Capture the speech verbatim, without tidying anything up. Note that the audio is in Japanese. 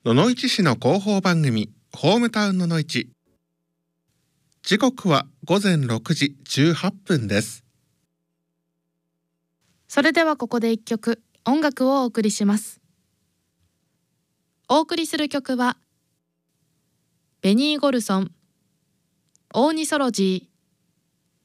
野々市市の広報番組ホームタウン野々市。時刻はごぜんろくじじゅうはっぷんです。 それではここで一曲音楽をお送りします。お送りする曲はベニー・ゴルソン、オーニソロジー、